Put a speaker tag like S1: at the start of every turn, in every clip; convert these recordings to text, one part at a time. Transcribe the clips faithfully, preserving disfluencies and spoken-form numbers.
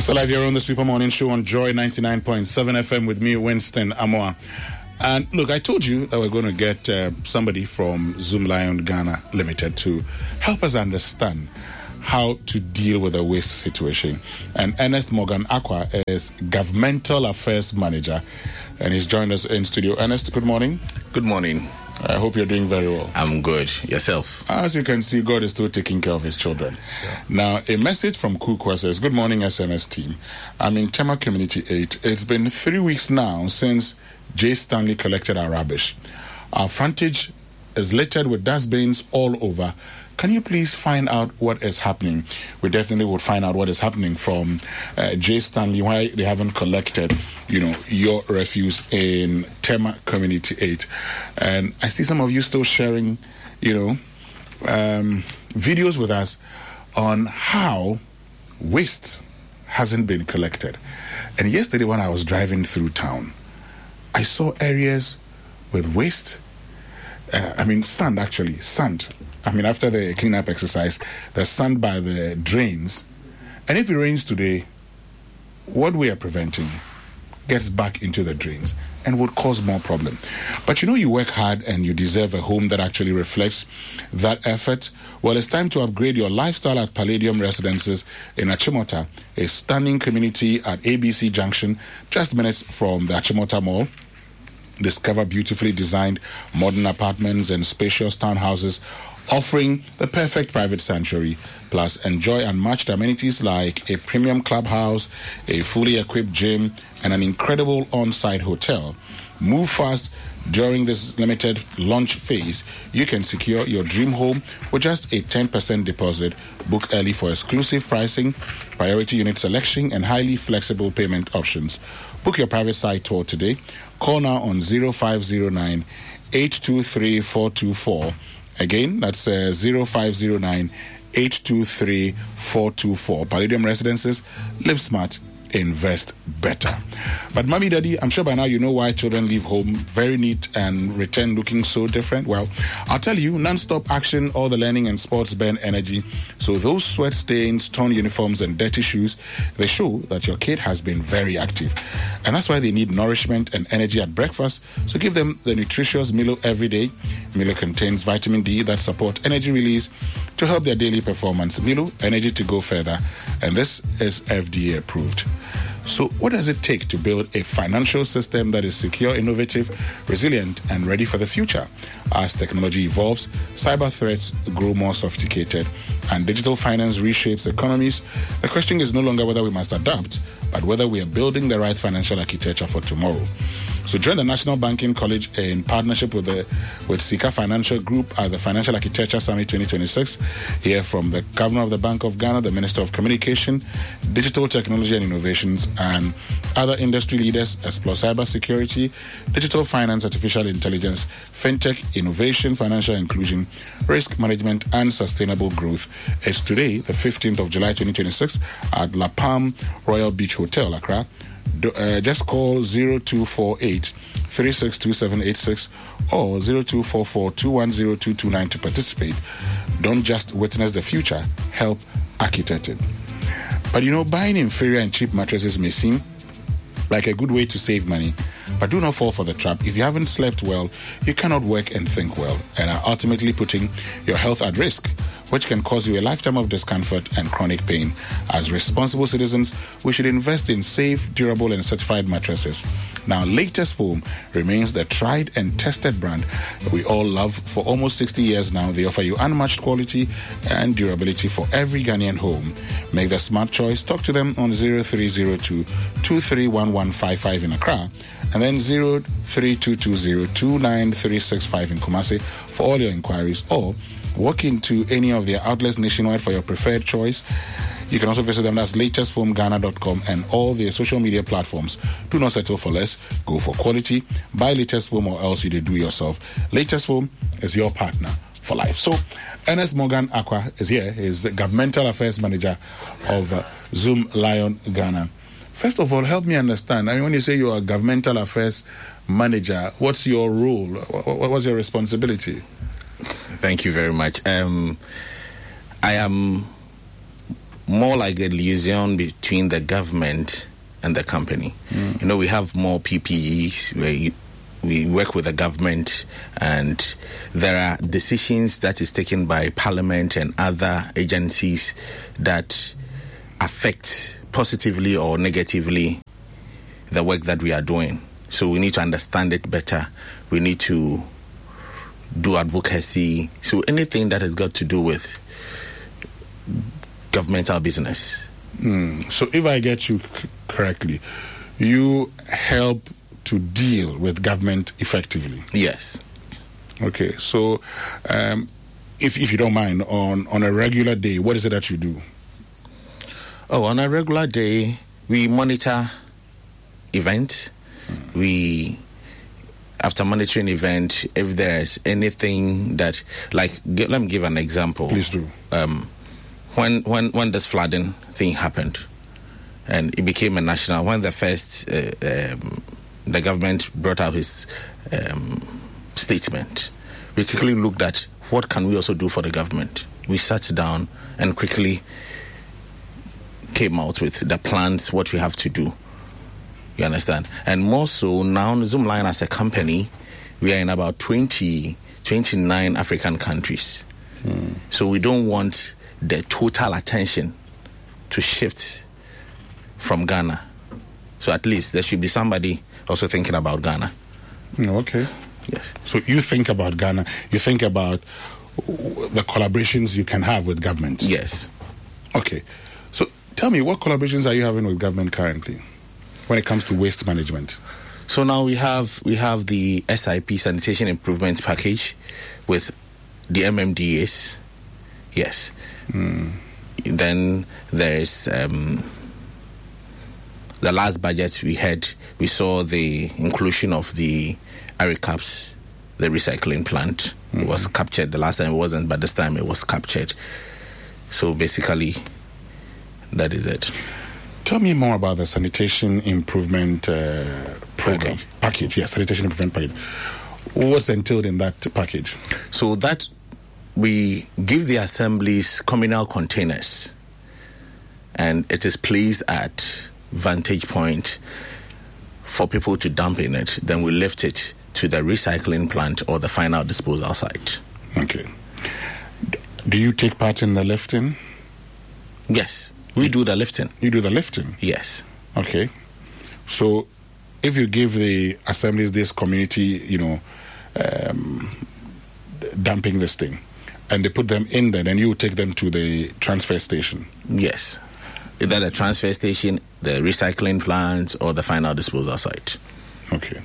S1: Still live here on the Super Morning Show on Joy ninety-nine point seven F M with me, Winston Amoa. And look, I told you that we're going to get uh, somebody from Zoom Lion Ghana Limited to help us understand how to deal with the waste situation. And Ernest Morgan Aqua is Governmental Affairs Manager, and he's joined us in studio. Ernest, good morning.
S2: Good morning.
S1: I hope you're doing very well.
S2: I'm good. Yourself?
S1: As you can see, God is still taking care of his children. Yeah. Now, a message from Kukwa says, good morning, S M S team. I'm in Tema Community eight. It's been three weeks now since J. Stanley collected our rubbish. Our frontage is littered with dustbins all over. Can you please find out what is happening? We definitely would find out what is happening from uh, J. Stanley, why they haven't collected, you know, your refuse in Tema Community eight. And I see some of you still sharing, you know, um, videos with us on how waste hasn't been collected. And yesterday when I was driving through town, I saw areas with waste. Uh, I mean, sand, actually, sand. I mean, after the cleanup exercise, there's sand by the drains. And if it rains today, what we are preventing gets back into the drains and would cause more problem. But you know, you work hard and you deserve a home that actually reflects that effort. Well, it's time to upgrade your lifestyle at Palladium Residences in Achimota, a stunning community at A B C Junction, just minutes from the Achimota Mall. Discover beautifully designed modern apartments and spacious townhouses offering the perfect private sanctuary. Plus, enjoy unmatched amenities like a premium clubhouse, a fully equipped gym, and an incredible on-site hotel. Move fast during this limited launch phase. You can secure your dream home with just a ten percent deposit. Book early for exclusive pricing, priority unit selection, and highly flexible payment options. Book your private site tour today. Call now on zero five zero nine, eight two three, four two four. Again, that's uh, zero five zero nine, eight two three, four two four. Palladium Residences. Live smart. Invest better. But mommy, daddy, I'm sure by now you know why children leave home very neat and return looking so different. Well, I'll tell you, non-stop action, all the learning and sports burn energy. So those sweat stains, torn uniforms, and dirty shoes, they show that your kid has been very active. And that's why they need nourishment and energy at breakfast. So give them the nutritious Milo every day. Milo contains vitamin D that supports energy release to help their daily performance. Milo, energy to go further. And this is F D A approved. So what does it take to build a financial system that is secure, innovative, resilient, and ready for the future? As technology evolves, cyber threats grow more sophisticated, and digital finance reshapes economies, the question is no longer whether we must adapt, but whether we are building the right financial architecture for tomorrow. So join the National Banking College in partnership with the with Sika Financial Group at the Financial Architecture Summit twenty twenty-six. Hear from the Governor of the Bank of Ghana, the Minister of Communication, Digital Technology and Innovations, and other industry leaders. Explore cybersecurity, digital finance, artificial intelligence, fintech, innovation, financial inclusion, risk management, and sustainable growth. It's today, the fifteenth of July twenty twenty-six, at La Palm Royal Beach Hotel, Accra. Do, uh, just call zero two four eight, three six two seven eight six or zero two four four, two one zero two two nine to participate. Don't just witness the future, help architect it. But you know, buying inferior and cheap mattresses may seem like a good way to save money, but do not fall for the trap. If you haven't slept well, you cannot work and think well, and are ultimately putting your health at risk, which can cause you a lifetime of discomfort and chronic pain. As responsible citizens, we should invest in safe, durable, and certified mattresses. Now, Latest Foam remains the tried and tested brand we all love. For almost sixty years now, they offer you unmatched quality and durability for every Ghanaian home. Make the smart choice. Talk to them on zero three zero two, two three one one five five in Accra and then zero three two two zero, two nine three six five in Kumasi for all your inquiries, or walk into any of their outlets nationwide for your preferred choice. You can also visit them at latest foam ghana dot com and all their social media platforms. Do not settle for less. Go for quality. Buy Latest Foam or else you do yourself. Latest Foam is your partner for life. So, Ernest Morgan Aqua is here. He's Governmental Affairs Manager of uh, Zoom Lion Ghana. First of all, help me understand. I mean, when you say you're a Governmental Affairs Manager, what's your role? What's your responsibility?
S2: Thank you very much. Um, I am more like a liaison between the government and the company. Mm. You know, we have more P P Es where you, we work with the government, and there are decisions that is taken by Parliament and other agencies that affect positively or negatively the work that we are doing. So we need to understand it better. We need to do advocacy. So anything that has got to do with governmental business.
S1: Mm. So if I get you c- correctly, you help to deal with government effectively.
S2: Yes.
S1: Okay. So um, if if you don't mind, on, on a regular day, what is it that you do?
S2: Oh, on a regular day, we monitor events. Mm. We, after monitoring event, if there's anything that, like, g- let me give an example.
S1: Please do.
S2: Um, when when when this flooding thing happened, and it became a national, when the first uh, um, the government brought out his um, statement, we quickly looked at what can we also do for the government. We sat down and quickly came out with the plans, what we have to do. You understand? And more so, now Zoomlion as a company, we are in about twenty, twenty-nine African countries. Hmm. So we don't want the total attention to shift from Ghana. So at least there should be somebody also thinking about Ghana.
S1: Okay.
S2: Yes.
S1: So you think about Ghana, you think about the collaborations you can have with government.
S2: Yes.
S1: Okay. So tell me, what collaborations are you having with government currently when it comes to waste management?
S2: So now we have we have the S I P, Sanitation Improvement Package, with the M M D As. Yes. Mm. Then there's um, the last budget we had, we saw the inclusion of the Aricaps, the recycling plant. Mm-hmm. It was captured. The last time it wasn't, but this time it was captured. So basically, that is it.
S1: Tell me more about the sanitation improvement uh, program. Package. Package, yes, sanitation improvement package. What's entailed in that package?
S2: So that we give the assemblies communal containers, and it is placed at vantage point for people to dump in it. Then we lift it to the recycling plant or the final disposal site.
S1: Okay. Do you take part in the lifting?
S2: Yes, we do the lifting.
S1: You do the lifting?
S2: Yes.
S1: Okay. So if you give the assemblies this community, you know, um, dumping this thing, and they put them in there, then you take them to the transfer station?
S2: Yes. Either the transfer station, the recycling plant, or the final disposal site.
S1: Okay.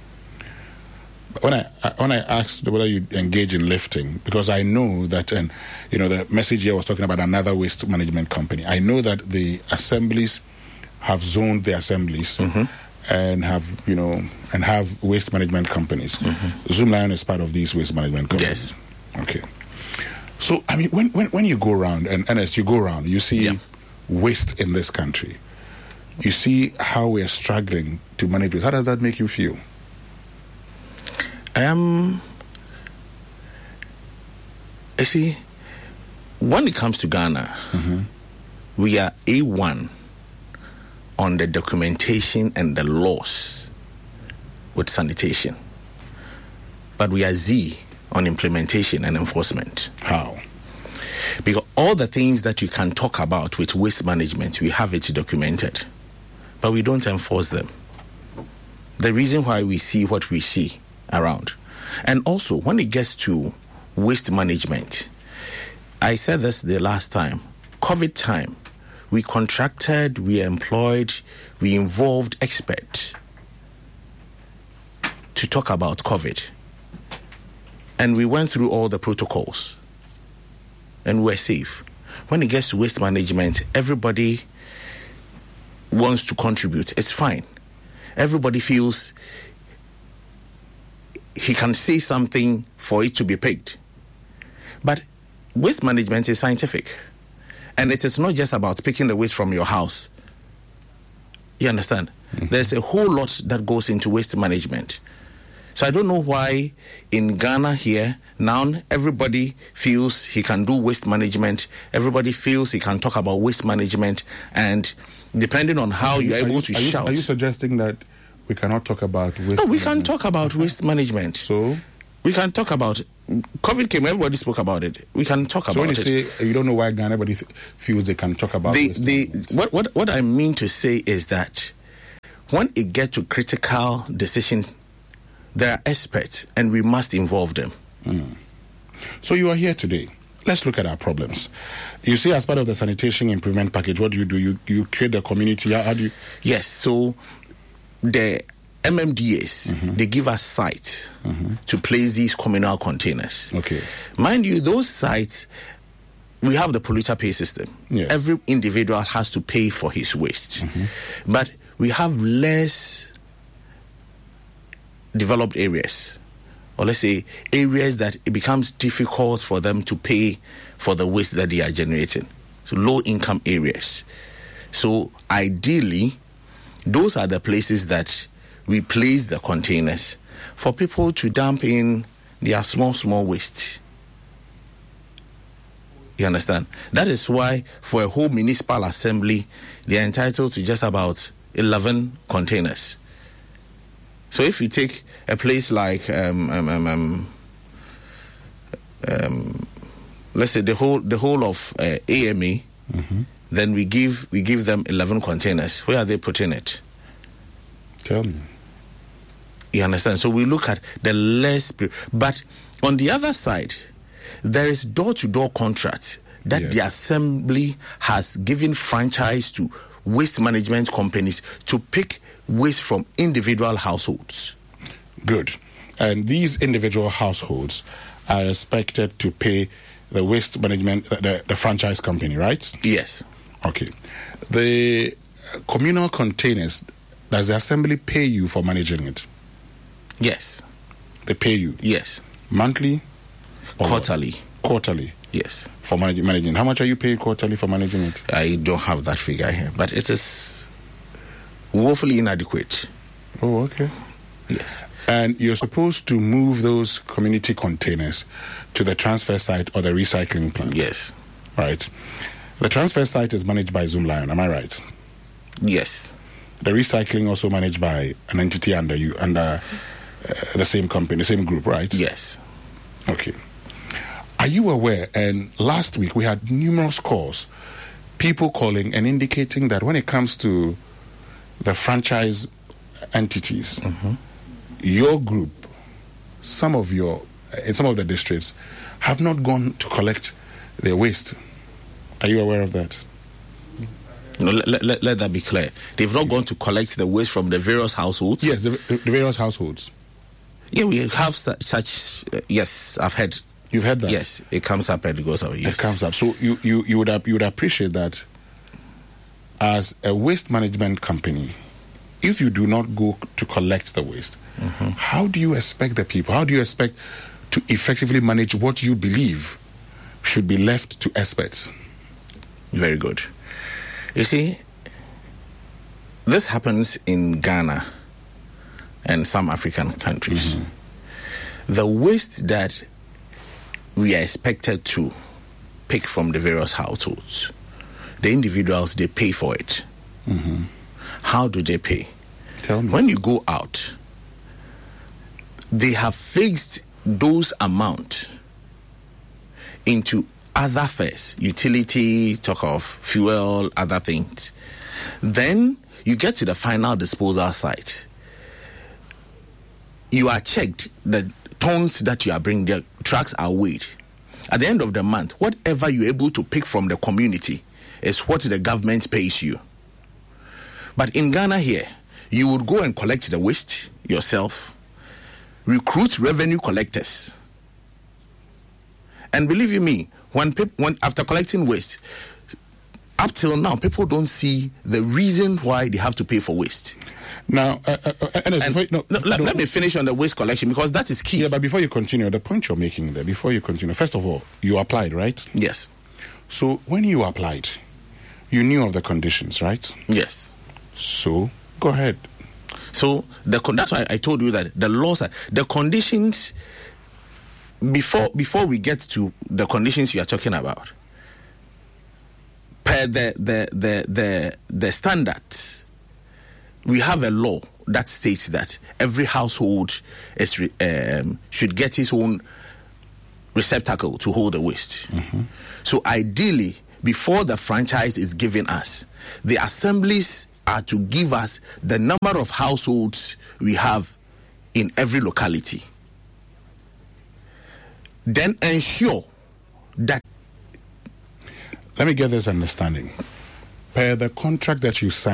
S1: When I when I asked whether you engage in lifting, because I know that, and you know, the message here was talking about another waste management company. I know that the assemblies have zoned the assemblies mm-hmm. and have, you know, and have waste management companies. Mm-hmm. Zoomlion is part of these waste management companies.
S2: Yes.
S1: Okay. So, I mean, when when, when you go around, and, and as you go around, you see yeah. waste in this country. You see how we are struggling to manage it. How does that make you feel?
S2: Um, I see, when it comes to Ghana, mm-hmm. we are A one on the documentation and the laws with sanitation. But we are Z on implementation and enforcement.
S1: How?
S2: Because all the things that you can talk about with waste management, we have it documented, but we don't enforce them. The reason why we see what we see around. And also, when it gets to waste management, I said this the last time, COVID time, we contracted, we employed, we involved experts to talk about COVID. And we went through all the protocols, and we're safe. When it gets to waste management, everybody wants to contribute. It's fine. Everybody feels he can say something for it to be picked. But waste management is scientific. And it is not just about picking the waste from your house. You understand? Mm-hmm. There's a whole lot that goes into waste management. So I don't know why in Ghana here, now everybody feels he can do waste management. Everybody feels he can talk about waste management. And depending on how are you're you, able you, to
S1: are
S2: shout.
S1: You, are you suggesting that we cannot talk about waste
S2: No, we
S1: management?
S2: can talk about waste management.
S1: So?
S2: We can talk about COVID came, everybody spoke about it. We can talk
S1: so
S2: about
S1: when you
S2: it.
S1: say you don't know why Ghana, everybody feels they can talk about
S2: the,
S1: waste
S2: the,
S1: management.
S2: what, what, what I mean to say is that when it gets to critical decisions, there are experts and we must involve them.
S1: Mm. So you are here today. Let's look at our problems. You see, as part of the sanitation improvement package, what do you do? You you create the community. How, how do you?
S2: Yes. So the M M D As, mm-hmm. they give us sites mm-hmm. to place these communal containers.
S1: Okay.
S2: Mind you, those sites, we have the polluter pay system.
S1: Yes.
S2: Every individual has to pay for his waste.
S1: Mm-hmm.
S2: But we have less developed areas, or let's say areas that it becomes difficult for them to pay for the waste that they are generating. So low income areas. So ideally, those are the places that we place the containers for people to dump in their small, small waste. You understand? That is why for a whole municipal assembly, they are entitled to just about eleven containers. So if you take a place like, um, um, um, um, um, let's say the whole the whole of uh, A M A, mm-hmm. then we give we give them eleven containers. Where are they putting it?
S1: Tell me.
S2: You understand? So we look at the less, but on the other side, there is door-to-door contracts that yes. the assembly has given franchise to waste management companies to pick waste from individual households.
S1: Good. And these individual households are expected to pay the waste management, the, the franchise company, right?
S2: Yes.
S1: Okay. The communal containers, does the assembly pay you for managing it?
S2: Yes.
S1: They pay you?
S2: Yes.
S1: Monthly?
S2: Quarterly.
S1: Quarterly?
S2: Yes.
S1: For managing, managing. How much are you paid quarterly for managing it?
S2: I don't have that figure here, but it is woefully inadequate.
S1: Oh, okay.
S2: Yes.
S1: And you're supposed to move those community containers to the transfer site or the recycling plant?
S2: Yes.
S1: Right. The transfer site is managed by Zoomlion, am I right?
S2: Yes.
S1: The recycling also managed by an entity under you, under uh, the same company, the same group, right?
S2: Yes.
S1: Okay. Are you aware, and last week we had numerous calls, people calling and indicating that when it comes to the franchise entities, mm-hmm. your group, some of your, in some of the districts, have not gone to collect their waste. Are you aware of that?
S2: No, let, let, let that be clear. They've not gone to collect the waste from the various households?
S1: Yes, the, the various households.
S2: Yeah, we have such, such uh, yes, I've heard.
S1: You've heard that?
S2: Yes, it comes up and it goes out. Yes.
S1: It comes up. So you, you, you, would, you would appreciate that as a waste management company, if you do not go to collect the waste, mm-hmm. how do you expect the people, how do you expect to effectively manage what you believe should be left to experts?
S2: Very good. You see, this happens in Ghana and some African countries. Mm-hmm. The waste that we are expected to pick from the various households, the individuals, they pay for it. Mm-hmm. How do they pay?
S1: Tell me.
S2: When you go out, they have fixed those amounts into other fares, utility, talk of fuel, other things. Then you get to the final disposal site. You are checked, the tons that you are bringing, the trucks are weighed. At the end of the month, whatever you're able to pick from the community is what the government pays you. But in Ghana here, you would go and collect the waste yourself, recruit revenue collectors. And believe you me, when people, when after collecting waste, up till now, people don't see the reason why they have to pay for waste.
S1: Now, uh, uh, uh, and before, no,
S2: no, let, let me finish on the waste collection because that is key.
S1: Yeah, but before you continue, the point you're making there, before you continue, first of all, you applied, right?
S2: Yes.
S1: So when you applied, you knew of the conditions, right?
S2: Yes.
S1: So go ahead.
S2: So the that's why I told you that the laws are the conditions. Before before we get to the conditions you are talking about, per the the the the, the standards, we have a law that states that every household is um, should get its own receptacle to hold the waste. Mm-hmm. So ideally, before the franchise is given us, the assemblies are to give us the number of households we have in every locality. Then ensure that.
S1: Let me get this understanding. Per the contract that you signed